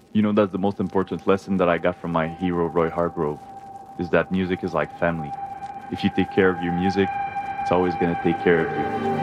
You know, that's the most important lesson that I got from my hero, Roy Hargrove, is that music is like family. If you take care of your music, it's always going to take care of you.